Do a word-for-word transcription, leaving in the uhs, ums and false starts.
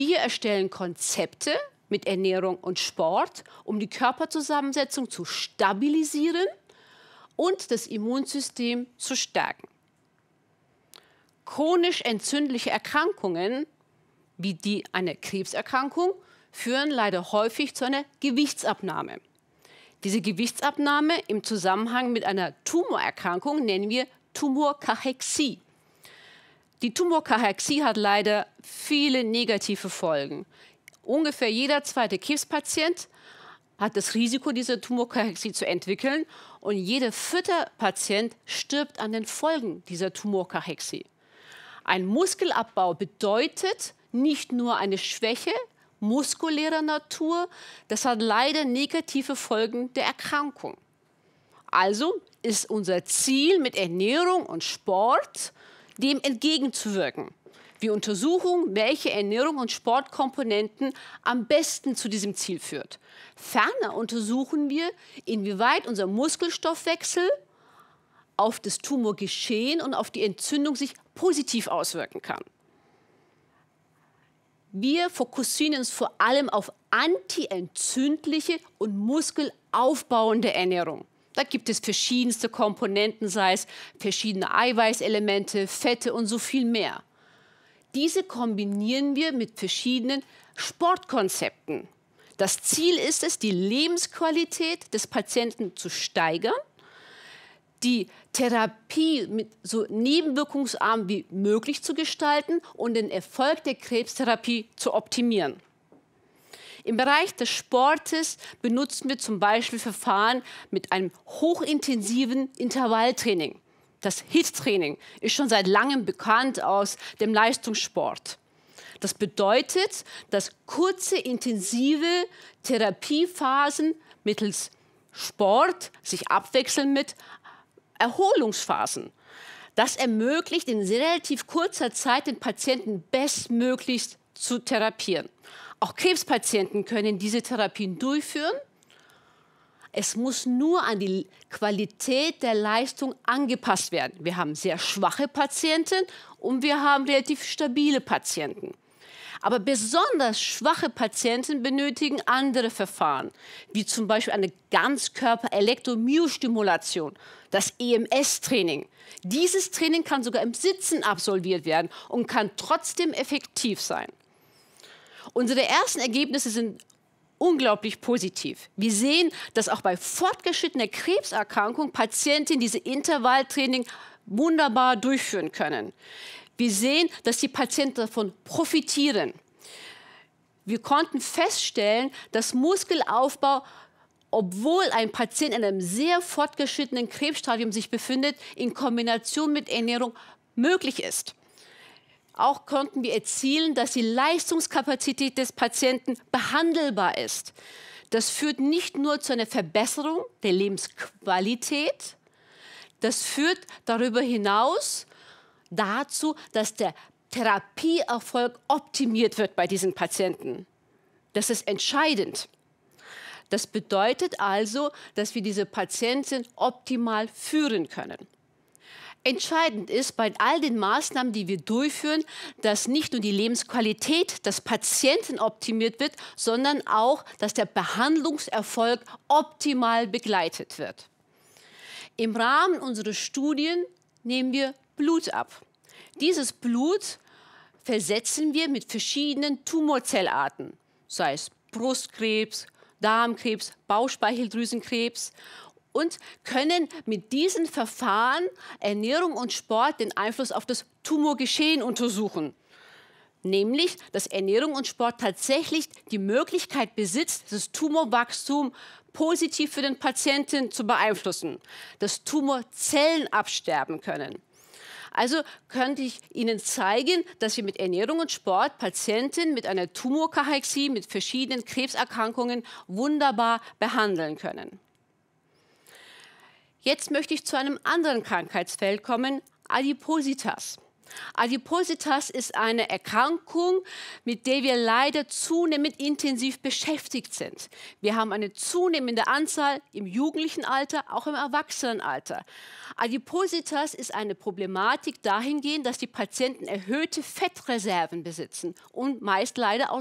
Wir erstellen Konzepte mit Ernährung und Sport, um die Körperzusammensetzung zu stabilisieren und das Immunsystem zu stärken. Chronisch entzündliche Erkrankungen, wie die einer Krebserkrankung, führen leider häufig zu einer Gewichtsabnahme. Diese Gewichtsabnahme im Zusammenhang mit einer Tumorerkrankung nennen wir Tumorkachexie. Die Tumorkachexie hat leider viele negative Folgen. Ungefähr jeder zweite Krebspatient hat das Risiko, diese Tumorkachexie zu entwickeln, und jeder vierte Patient stirbt an den Folgen dieser Tumorkachexie. Ein Muskelabbau bedeutet nicht nur eine Schwäche muskulärer Natur, das hat leider negative Folgen der Erkrankung. Also ist unser Ziel mit Ernährung und Sport, dem entgegenzuwirken. Wir untersuchen, welche Ernährung und Sportkomponenten am besten zu diesem Ziel führt. Ferner untersuchen wir, inwieweit unser Muskelstoffwechsel auf das Tumorgeschehen und auf die Entzündung sich positiv auswirken kann. Wir fokussieren uns vor allem auf antientzündliche und muskelaufbauende Ernährung. Da gibt es verschiedenste Komponenten, sei es verschiedene Eiweißelemente, Fette und so viel mehr. Diese kombinieren wir mit verschiedenen Sportkonzepten. Das Ziel ist es, die Lebensqualität des Patienten zu steigern, die Therapie mit so nebenwirkungsarm wie möglich zu gestalten und den Erfolg der Krebstherapie zu optimieren. Im Bereich des Sportes benutzen wir zum Beispiel Verfahren mit einem hochintensiven Intervalltraining. Das H I I T-Training ist schon seit langem bekannt aus dem Leistungssport. Das bedeutet, dass kurze, intensive Therapiephasen mittels Sport sich abwechseln mit Erholungsphasen. Das ermöglicht in relativ kurzer Zeit den Patienten bestmöglichst zu therapieren. Auch Krebspatienten können diese Therapien durchführen. Es muss nur an die Qualität der Leistung angepasst werden. Wir haben sehr schwache Patienten und wir haben relativ stabile Patienten. Aber besonders schwache Patienten benötigen andere Verfahren, wie zum Beispiel eine Ganzkörper-Elektromyostimulation, das E M S-Training. Dieses Training kann sogar im Sitzen absolviert werden und kann trotzdem effektiv sein. Unsere ersten Ergebnisse sind unglaublich positiv. Wir sehen, dass auch bei fortgeschrittener Krebserkrankung Patienten diese Intervalltraining wunderbar durchführen können. Wir sehen, dass die Patienten davon profitieren. Wir konnten feststellen, dass Muskelaufbau, obwohl ein Patient in einem sehr fortgeschrittenen Krebsstadium sich befindet, in Kombination mit Ernährung möglich ist. Auch konnten wir erzielen, dass die Leistungskapazität des Patienten behandelbar ist. Das führt nicht nur zu einer Verbesserung der Lebensqualität, das führt darüber hinaus dazu, dass der Therapieerfolg optimiert wird bei diesen Patienten. Das ist entscheidend. Das bedeutet also, dass wir diese Patienten optimal führen können. Entscheidend ist bei all den Maßnahmen, die wir durchführen, dass nicht nur die Lebensqualität des Patienten optimiert wird, sondern auch, dass der Behandlungserfolg optimal begleitet wird. Im Rahmen unserer Studien nehmen wir Blut ab. Dieses Blut versetzen wir mit verschiedenen Tumorzellarten, sei es Brustkrebs, Darmkrebs, Bauchspeicheldrüsenkrebs, und können mit diesen Verfahren Ernährung und Sport den Einfluss auf das Tumorgeschehen untersuchen. Nämlich, dass Ernährung und Sport tatsächlich die Möglichkeit besitzt, das Tumorwachstum positiv für den Patienten zu beeinflussen, dass Tumorzellen absterben können. Also könnte ich Ihnen zeigen, dass wir mit Ernährung und Sport Patienten mit einer Tumorkachexie, mit verschiedenen Krebserkrankungen wunderbar behandeln können. Jetzt möchte ich zu einem anderen Krankheitsfeld kommen, Adipositas. Adipositas ist eine Erkrankung, mit der wir leider zunehmend intensiv beschäftigt sind. Wir haben eine zunehmende Anzahl im jugendlichen Alter, auch im Erwachsenenalter. Adipositas ist eine Problematik dahingehend, dass die Patienten erhöhte Fettreserven besitzen und meist leider auch